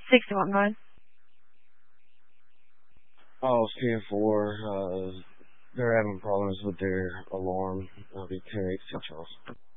61 going. Oh, CN4, they're having problems with their alarm. I'll be 10-8 St. Charles.